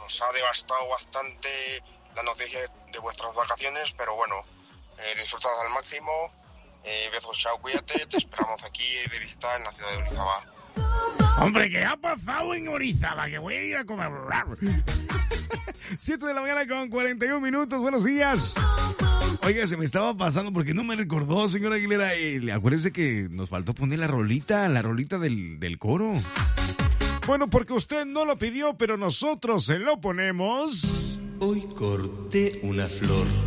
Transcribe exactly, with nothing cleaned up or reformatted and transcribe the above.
nos ha devastado bastante la noticia de vuestras vacaciones, pero bueno, eh, disfrutad al máximo. Eh, besos, chao, cuídate. Te esperamos aquí de visita en la ciudad de Orizaba. Hombre, ¿qué ha pasado en Orizaba? Que voy a ir a comer. siete de la mañana con cuarenta y un minutos. Buenos días. Oiga, se me estaba pasando porque no me recordó, señora Aguilera. Eh, acuérdese que nos faltó poner la rolita, la rolita del, del coro. Bueno, porque usted no lo pidió, pero nosotros se lo ponemos. Hoy corté una flor